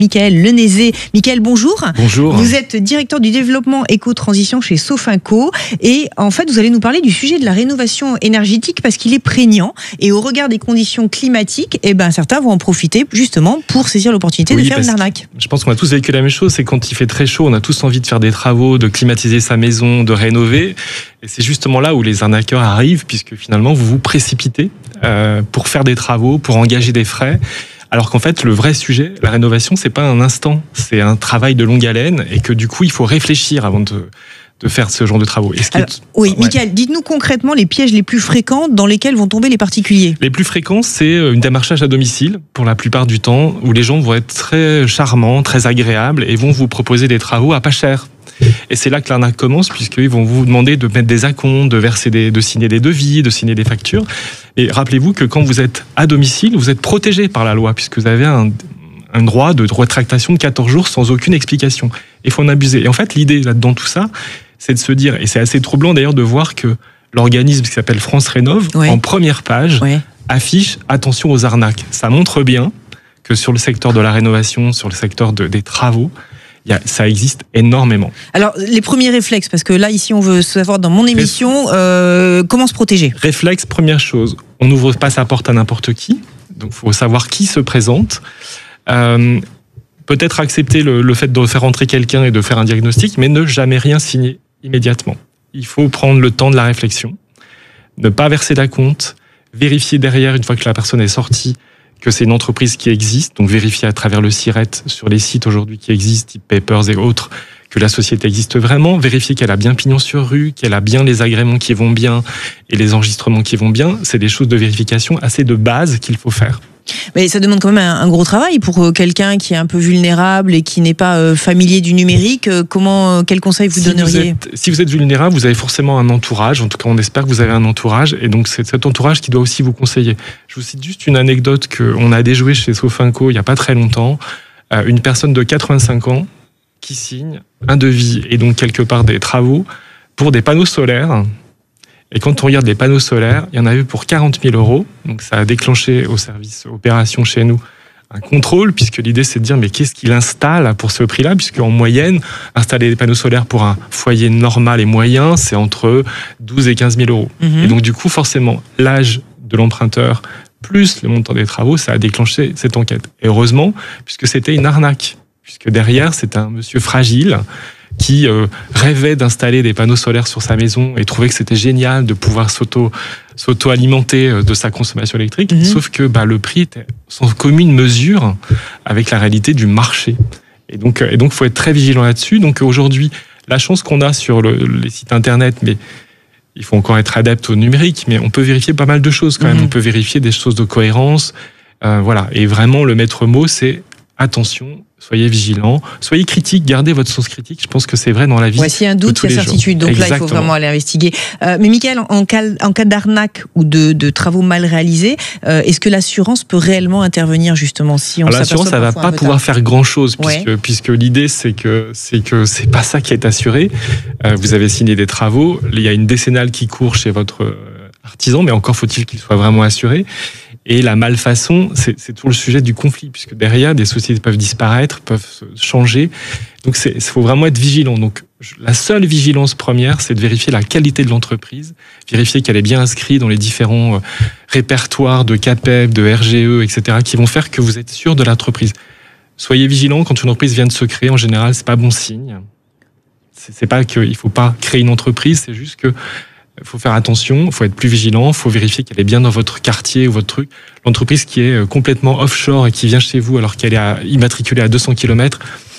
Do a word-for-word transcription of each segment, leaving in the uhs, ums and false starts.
Michael Lenézé. Michael, bonjour. Bonjour. Vous êtes directeur du développement éco-transition chez Sofinco et en fait vous allez nous parler du sujet de la rénovation énergétique parce qu'il est prégnant et au regard des conditions climatiques, eh ben, certains vont en profiter justement pour saisir l'opportunité oui, de faire une arnaque. Je pense qu'on a tous vécu la même chose, c'est quand il fait très chaud, on a tous envie de faire des travaux, de climatiser sa maison, de rénover. Et c'est justement là où les arnaqueurs arrivent, puisque finalement vous vous précipitez euh, pour faire des travaux, pour engager des frais. Alors qu'en fait, le vrai sujet, la rénovation, c'est pas un instant, c'est un travail de longue haleine, et que du coup, il faut réfléchir avant de, de faire ce genre de travaux. Et ce qui Alors, est... Oui, ouais. Michael, dites-nous concrètement les pièges les plus fréquents dans lesquels vont tomber les particuliers. Les plus fréquents, c'est un démarchage à domicile, pour la plupart du temps, où les gens vont être très charmants, très agréables, et vont vous proposer des travaux à pas cher. Et c'est là que l'arnaque commence, puisqu'ils vont vous demander de mettre des acomptes, de verser des, de signer des devis, de signer des factures. Et rappelez-vous que quand vous êtes à domicile, vous êtes protégé par la loi, puisque vous avez un, un droit de rétractation de quatorze jours sans aucune explication. Il faut en abuser. Et en fait, l'idée là-dedans, tout ça, c'est de se dire, et c'est assez troublant d'ailleurs de voir que l'organisme qui s'appelle France Rénov, ouais. en première page, ouais. affiche « Attention aux arnaques ». Ça montre bien que sur le secteur de la rénovation, sur le secteur de, des travaux, Il y a, ça existe énormément. Alors, les premiers réflexes, parce que là, ici, on veut savoir dans mon émission, euh, comment se protéger. Réflexe, première chose, on n'ouvre pas sa porte à n'importe qui, donc il faut savoir qui se présente. Euh, peut-être accepter le, le fait de faire entrer quelqu'un et de faire un diagnostic, mais ne jamais rien signer immédiatement. Il faut prendre le temps de la réflexion, ne pas verser d'acompte, vérifier derrière, une fois que la personne est sortie, que c'est une entreprise qui existe, donc vérifier à travers le SIRET sur les sites aujourd'hui qui existent, type Papers et autres, que la société existe vraiment, vérifier qu'elle a bien pignon sur rue, qu'elle a bien les agréments qui vont bien et les enregistrements qui vont bien. C'est des choses de vérification assez de base qu'il faut faire. Mais ça demande quand même un, un gros travail pour quelqu'un qui est un peu vulnérable et qui n'est pas euh, familier du numérique. Comment, quel conseil vous si donneriez ? vous êtes, Si vous êtes vulnérable, vous avez forcément un entourage. En tout cas, on espère que vous avez un entourage. Et donc, c'est cet entourage qui doit aussi vous conseiller. Je vous cite juste une anecdote qu'on a déjouée chez Sofinco il n'y a pas très longtemps. Euh, une personne de quatre-vingt-cinq ans qui signe un devis et donc quelque part des travaux pour des panneaux solaires. Et quand on regarde les panneaux solaires, il y en a eu pour quarante mille euros. Donc ça a déclenché au service opération chez nous un contrôle, puisque l'idée c'est de dire mais qu'est-ce qu'il installe pour ce prix-là, puisqu'en moyenne, installer des panneaux solaires pour un foyer normal et moyen, c'est entre douze et quinze mille euros. Mmh. Et donc du coup, forcément, l'âge de l'emprunteur plus le montant des travaux, ça a déclenché cette enquête. Et heureusement, puisque c'était une arnaque, puisque derrière, c'était un monsieur fragile qui euh, rêvait d'installer des panneaux solaires sur sa maison et trouvait que c'était génial de pouvoir s'auto, s'auto-alimenter de sa consommation électrique. Mmh. Sauf que bah, le prix était sans commune mesure avec la réalité du marché. Et donc, et donc, faut être très vigilant là-dessus. Donc aujourd'hui, la chance qu'on a sur le, les sites internet, mais il faut encore être adepte au numérique, mais on peut vérifier pas mal de choses quand même. Mmh. On peut vérifier des choses de cohérence. Euh, voilà. Et vraiment, le maître mot, c'est attention, soyez vigilants, soyez critiques, gardez votre sens critique. Je pense que c'est vrai dans la vie. Ouais, s'il y a un doute, il y a certitude. Donc Exactement. Là, il faut vraiment aller investiguer. Euh, mais Michael, en cas, en cas d'arnaque ou de, de travaux mal réalisés, euh, est-ce que l'assurance peut réellement intervenir justement si on Alors, l'assurance, ça va pas pouvoir faire grand-chose, puisque, ouais. puisque l'idée, c'est que c'est que c'est pas ça qui est assuré. Euh, vous avez signé des travaux, il y a une décennale qui court chez votre artisan, mais encore faut-il qu'il soit vraiment assuré. Et la malfaçon, c'est, c'est toujours le sujet du conflit, puisque derrière, des sociétés peuvent disparaître, peuvent changer. Donc, il faut vraiment être vigilant. Donc, la seule vigilance première, c'est de vérifier la qualité de l'entreprise, vérifier qu'elle est bien inscrite dans les différents euh, répertoires de CAPEB, de R G E, et cetera, qui vont faire que vous êtes sûr de l'entreprise. Soyez vigilant quand une entreprise vient de se créer. En général, c'est pas bon signe. C'est, c'est pas qu'il faut pas créer une entreprise, c'est juste que il faut faire attention, il faut être plus vigilant, il faut vérifier qu'elle est bien dans votre quartier ou votre truc. L'entreprise qui est complètement offshore et qui vient chez vous alors qu'elle est à, immatriculée à deux cents kilomètres,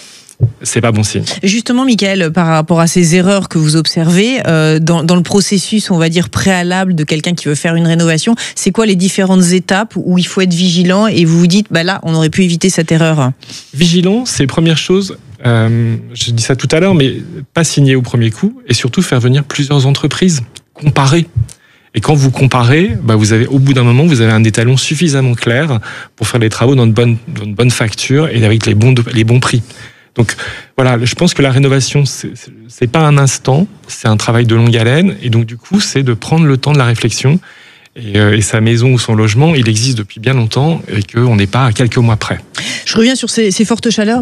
c'est pas bon signe. Justement, Michael, par rapport à ces erreurs que vous observez, euh, dans, dans le processus, on va dire, préalable de quelqu'un qui veut faire une rénovation, c'est quoi les différentes étapes où il faut être vigilant et vous vous dites, bah là, on aurait pu éviter cette erreur? Vigilant, c'est première chose. Euh, je dis ça tout à l'heure, mais pas signer au premier coup et surtout faire venir plusieurs entreprises. Comparer. Et quand vous comparez, bah vous avez, au bout d'un moment, vous avez un étalon suffisamment clair pour faire les travaux dans une bonne, dans une bonne facture et avec les bons, les bons prix. Donc, voilà, je pense que la rénovation, c'est, c'est pas un instant, c'est un travail de longue haleine. Et donc, du coup, c'est de prendre le temps de la réflexion Et, euh, et sa maison ou son logement, il existe depuis bien longtemps et qu'on n'est pas à quelques mois près. Je reviens sur ces, ces fortes chaleurs.